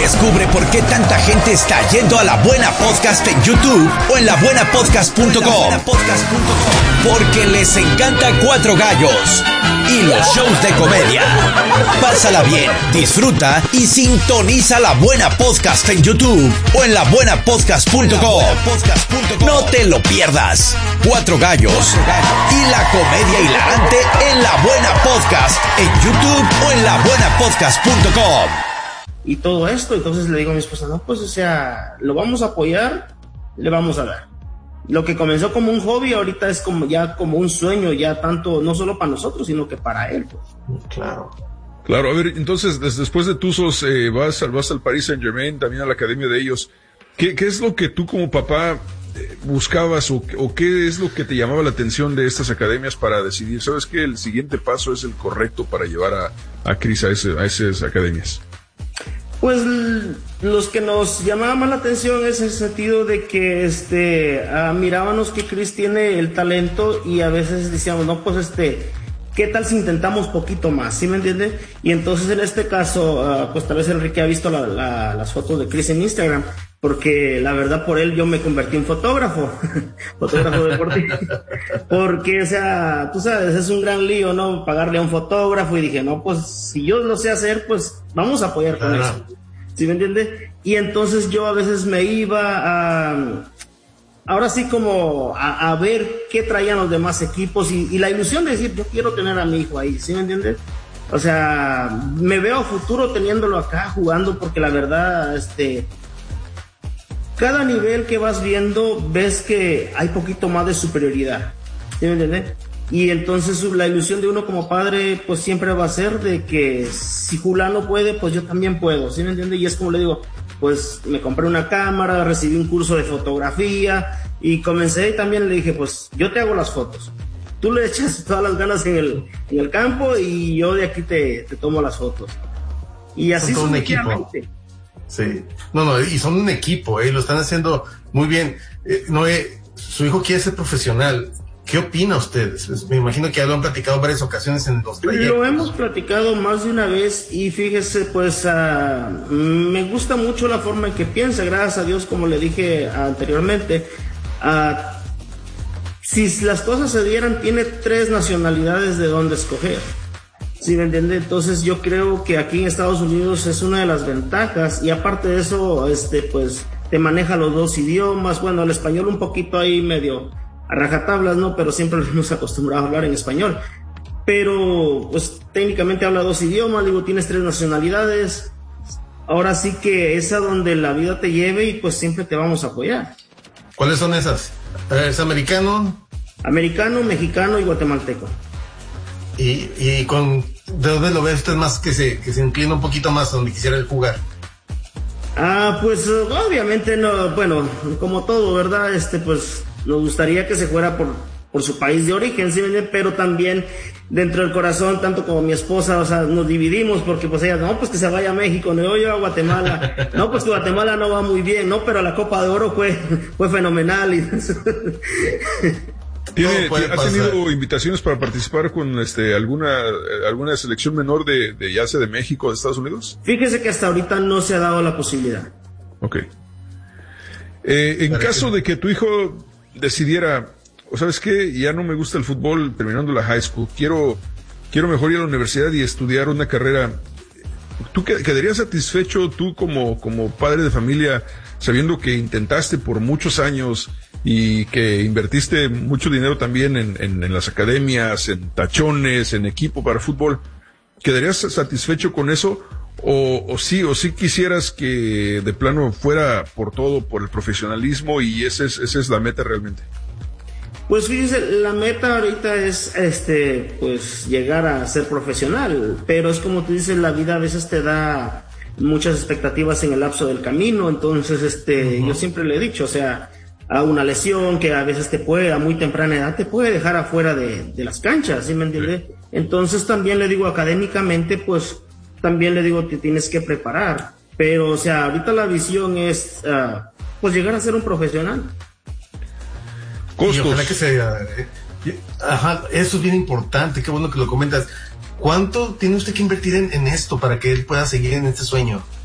Descubre por qué tanta gente está yendo a La Buena Podcast en YouTube o en labuenapodcast.com. Porque les encanta Cuatro Gallos y los shows de comedia. Pásala bien, disfruta y sintoniza La Buena Podcast en YouTube o en labuenapodcast.com. No te lo pierdas. Cuatro Gallos y la comedia hilarante en La Buena Podcast en YouTube o en labuenapodcast.com. Y todo esto, entonces le digo a mi esposa, no, pues, o sea, lo vamos a apoyar, le vamos a dar. Lo que comenzó como un hobby, ahorita es como ya como un sueño, ya tanto, no solo para nosotros, sino que para él, pues. Claro. Claro, a ver, entonces, después de Tuzos, vas al Paris Saint-Germain, también a la academia de ellos. ¿Qué es lo que tú como papá buscabas o qué es lo que te llamaba la atención de estas academias para decidir, sabes que el siguiente paso es el correcto para llevar a Chris a esas academias? Pues los que nos llamaba más la atención es el sentido de que mirábamos que Chris tiene el talento y a veces decíamos, no, pues ¿qué tal si intentamos poquito más? ¿Sí me entiende? Y entonces en este caso, pues tal vez Enrique ha visto las fotos de Chris en Instagram, porque la verdad por él yo me convertí en fotógrafo, fotógrafo deportivo, porque, o sea, tú sabes, es un gran lío, ¿no? Pagarle a un fotógrafo, y dije, no, pues si yo lo sé hacer, pues vamos a apoyar con eso. ¿Sí me entiende? Y entonces yo a veces me iba ahora sí como a ver qué traían los demás equipos y la ilusión de decir, yo quiero tener a mi hijo ahí, ¿sí me entiendes? O sea, me veo a futuro teniéndolo acá jugando, porque la verdad, cada nivel que vas viendo, ves que hay poquito más de superioridad, ¿sí me entiendes? Y entonces la ilusión de uno como padre, pues siempre va a ser de que si fulano puede, pues yo también puedo, ¿sí me entiendes? Y es como le digo, pues me compré una cámara, recibí un curso de fotografía y comencé, y también le dije, pues yo te hago las fotos, tú le echas todas las ganas en el campo y yo de aquí te tomo las fotos. Y así son un equipo. Sí, no, y son un equipo, lo están haciendo muy bien. Su hijo quiere ser profesional. ¿Qué opina usted? Me imagino que ya lo han platicado varias ocasiones en los trayectos. Lo hemos platicado más de una vez y fíjese, pues me gusta mucho la forma en que piensa, gracias a Dios, como le dije anteriormente. Si las cosas se dieran, tiene 3 nacionalidades de donde escoger. ¿Sí me entiende? Entonces yo creo que aquí en Estados Unidos es una de las ventajas, y aparte de eso, pues te maneja los 2 idiomas. Bueno, el español un poquito ahí medio a rajatablas, ¿no? Pero siempre nos hemos acostumbrado a hablar en español. Pero, pues, técnicamente habla 2 idiomas, digo, tienes 3 nacionalidades. Ahora sí que es a donde la vida te lleve y pues siempre te vamos a apoyar. ¿Cuáles son esas? ¿Es americano? Americano, mexicano y guatemalteco. ¿Y ¿de dónde lo ve usted más que se inclina un poquito más a donde quisiera jugar? Pues obviamente no, bueno, como todo, ¿verdad? Pues nos gustaría que se fuera por su país de origen, ¿sí? Pero también dentro del corazón, tanto como mi esposa, o sea, nos dividimos, porque pues ella, no, pues que se vaya a México, no, yo a Guatemala, no, pues que Guatemala no va muy bien, no, pero la Copa de Oro fue fenomenal. Y ¿Ha tenido invitaciones para participar con alguna selección menor de ya sea de México o de Estados Unidos? Fíjese que hasta ahorita no se ha dado la posibilidad. Ok. En caso de que tu hijo decidiera, o sabes qué, ya no me gusta el fútbol terminando la high school, quiero mejor ir a la universidad y estudiar una carrera, ¿tú quedarías satisfecho tú como padre de familia sabiendo que intentaste por muchos años y que invertiste mucho dinero también en las academias, en tachones, en equipo para fútbol? ¿Quedarías satisfecho con eso? ¿O sí quisieras que de plano fuera por todo, por el profesionalismo, y esa es la meta realmente? Pues fíjese, la meta ahorita es pues llegar a ser profesional, pero es como tú dices, la vida a veces te da muchas expectativas en el lapso del camino. Entonces yo siempre le he dicho, o sea, a una lesión que a veces a muy temprana edad te puede dejar afuera de las canchas, ¿sí me entiende? Sí. Entonces también le digo, académicamente, pues también le digo, te tienes que preparar, pero o sea, ahorita la visión es pues llegar a ser un profesional. Costos. Y ojalá que sea. Ajá, eso es bien importante, qué bueno que lo comentas. ¿Cuánto tiene usted que invertir en esto para que él pueda seguir en este sueño?